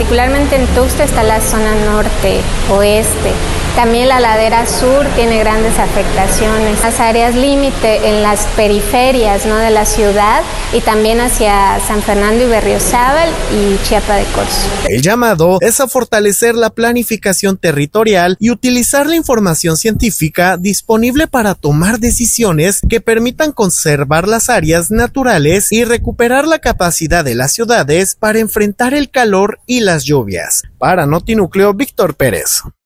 particularmente en Tuxtla está la zona norte, oeste. También la ladera sur tiene grandes afectaciones. Las áreas límite en las periferias, ¿no?, de la ciudad y también hacia San Fernando y Berriozábal y Chiapa de Corzo. El llamado es a fortalecer la planificación territorial y utilizar la información científica disponible para tomar decisiones que permitan conservar las áreas naturales y recuperar la capacidad de las ciudades para enfrentar el calor y las lluvias. Para Notinúcleo, Víctor Pérez.